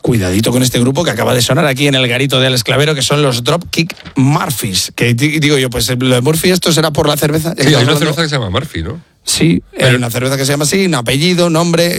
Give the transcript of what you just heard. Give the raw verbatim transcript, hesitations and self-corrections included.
Cuidadito con este grupo que acaba de sonar aquí en el garito de Alex Clavero, que son los Dropkick Murphys. Que digo yo, pues lo de Murphy esto será por la cerveza. Sí, hay una cerveza que se llama Murphy, ¿no? Sí, hay una cerveza que se llama así, un apellido, nombre,